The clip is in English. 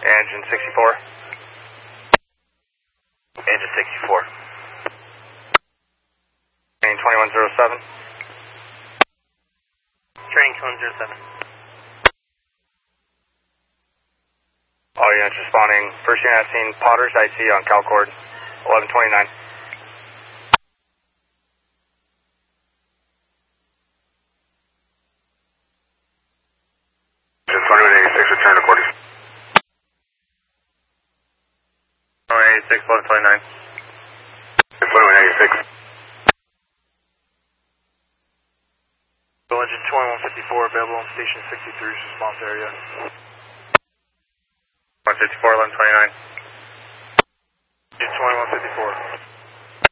Engine 64. Engine 64. Train 2107. Train 2107. All units responding. First unit has seen Potters IC on Calcord 1129. Engine 2186, return to quarters. 2186, 1129. 2186. Engine 2154 available on station 63's response area. 154, 1129. Engine 2154.